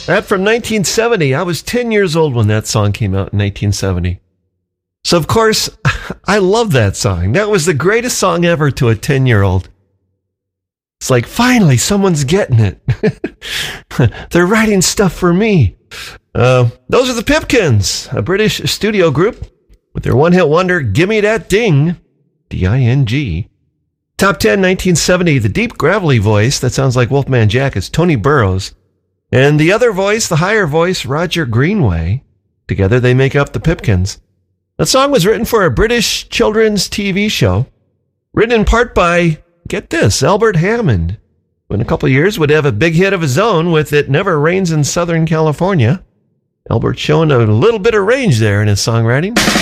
That from 1970. I was 10 years old when that song came out in 1970. So, of course, I love that song. That was the greatest song ever to a 10-year-old. It's like, finally, someone's getting it. They're writing stuff for me. Those are the Pipkins, a British studio group with their one-hit wonder, Gimme That Ding, D-I-N-G. Top 10, 1970, the deep, gravelly voice that sounds like Wolfman Jack is Tony Burrows. And the other voice, the higher voice, Roger Greenway. Together they make up the Pipkins. The song was written for a British children's TV show, written in part by, get this, Albert Hammond, who in a couple of years would have a big hit of his own with It Never Rains in Southern California. Albert showing a little bit of range there in his songwriting.